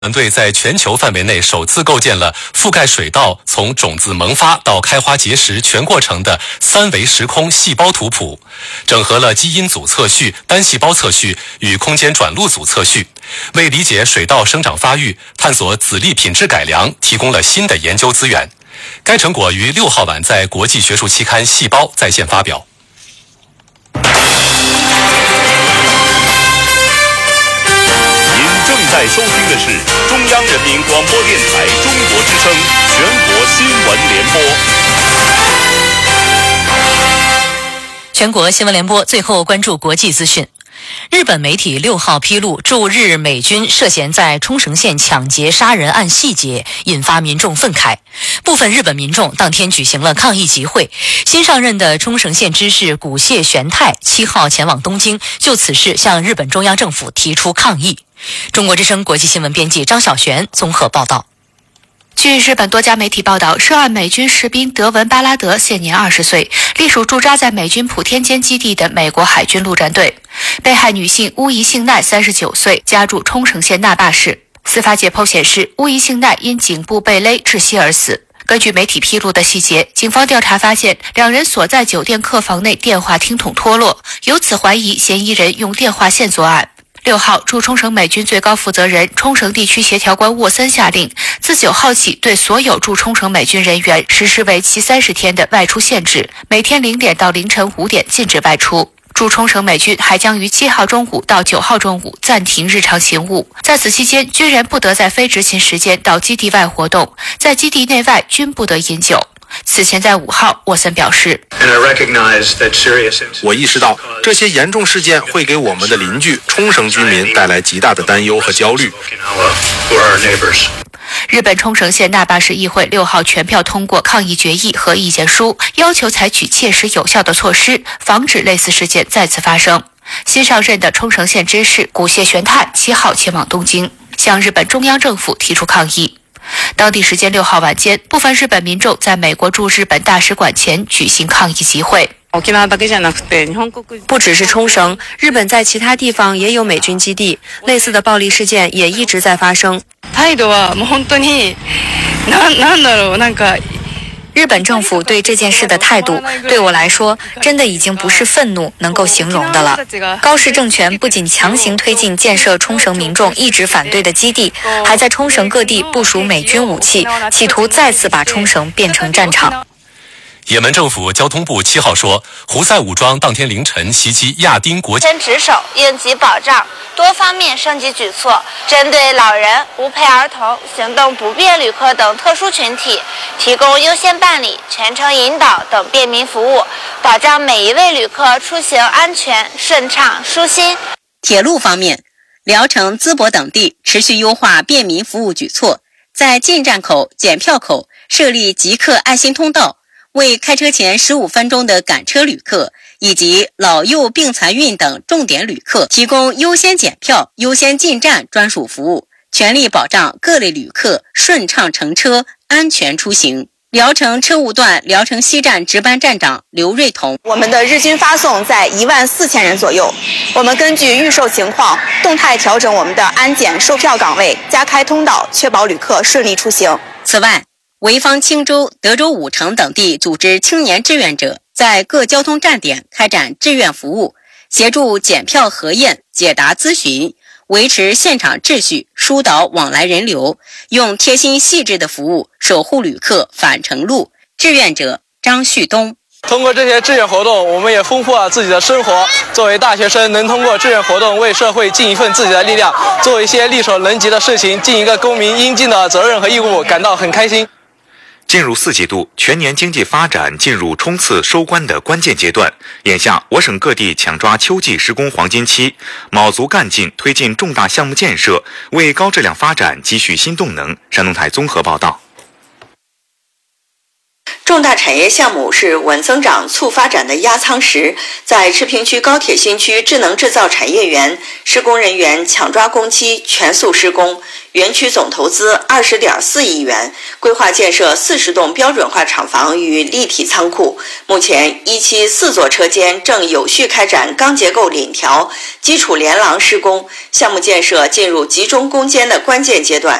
团队在全球范围内首次构建了覆盖水稻从种子萌发到开花结实全过程的3维时空细胞图谱，整合了基因组测序、单细胞测序与空间转录组测序，为理解水稻生长发育、探索籽粒品质改良提供了新的研究资源。该成果于6号晚在国际学术期刊《细胞》在线发表。 正在收听的是中央人民广播电台中国之声全国新闻联播。 全国新闻联播最后关注国际资讯。日本媒体6号披露驻日美军涉嫌在冲绳县抢劫杀人案细节，引发民众愤慨。部分日本民众当天举行了抗议集会。新上任的冲绳县知事古谢玄太7号前往东京，就此事向日本中央政府提出抗议。中国之声国际新闻编辑张晓璇综合报道。 据日本多家媒体报道，涉案美军士兵德文·巴拉德现年20岁，隶属驻扎在美军普天间基地的美国海军陆战队。被害女性乌宜幸奈39岁，家住冲绳县那霸市。司法解剖显示，乌宜幸奈因颈部被勒窒息而死。根据媒体披露的细节，警方调查发现，两人所在酒店客房内电话听筒脱落，由此怀疑嫌疑人用电话线作案。6号，驻冲绳美军最高负责人、冲绳地区协调官沃森下令，自9号起对所有驻冲绳美军人员实施为期30天的外出限制，每天0点到凌晨5点禁止外出。驻冲绳美军还将于7号中午到9号中午暂停日常勤务，在此期间，军人不得在非执勤时间到基地外活动，在基地内外均不得饮酒。此前在5号，沃森表示， 我意识到这些严重事件会给我们的邻居冲绳居民带来极大的担忧和焦虑。 日本冲绳县那霸市议会6号全票通过抗议决议和意见书，要求采取切实有效的措施，防止类似事件再次发生。新上任的冲绳县知事古谢玄太7号前往东京，向日本中央政府提出抗议。当地时间6号晚间，部分日本民众在美国驻日本大使馆前举行抗议集会。 不只是冲绳，日本在其他地方也有美军基地，类似的暴力事件也一直在发生。日本政府对这件事的态度，对我来说，真的已经不是愤怒能够形容的了。高市政权不仅强行推进建设冲绳民众一直反对的基地，还在冲绳各地部署美军武器，企图再次把冲绳变成战场。 也门政府交通部7号说，胡塞武装当天凌晨袭击亚丁国先值守，应急保障，多方面升级举措，针对老人、无陪儿童、行动不便旅客等特殊群体，提供优先办理、全程引导等便民服务，保障每一位旅客出行安全、顺畅、舒心。 铁路方面，聊城、淄博等地持续优化便民服务举措，在进站口、检票口设立即刻爱心通道，为开车前15分钟的赶车旅客以及老幼病残孕等重点旅客提供优先检票、优先进站专属服务，全力保障各类旅客顺畅乘车、安全出行。聊城车务段聊城西站值班站长刘瑞彤， 我们的日均发送在14000人左右，我们根据预售情况动态调整我们的安检售票岗位，加开通道，确保旅客顺利出行。 此外，潍坊青州、德州武城等地组织青年志愿者在各交通站点开展志愿服务，协助检票核验、解答咨询，维持现场秩序，疏导往来人流，用贴心细致的服务守护旅客返程路。志愿者张旭东， 通过这些志愿活动，我们也丰富了自己的生活。作为大学生，能通过志愿活动为社会尽一份自己的力量，做一些力所能及的事情，尽一个公民应尽的责任和义务，感到很开心。 进入4季度，全年经济发展进入冲刺收官的关键阶段。眼下，我省各地抢抓秋季施工黄金期，卯足干劲推进重大项目建设，为高质量发展积蓄新动能。山东台综合报道。 重大产业项目是稳增长、促发展的压舱石。在赤平区高铁新区智能制造产业园，施工人员抢抓工期，全速施工。园区总投资20.4亿元，规划建设40栋标准化厂房与立体仓库。目前，一期4座车间正有序开展钢结构檩条、基础连廊施工，项目建设进入集中攻坚的关键阶段。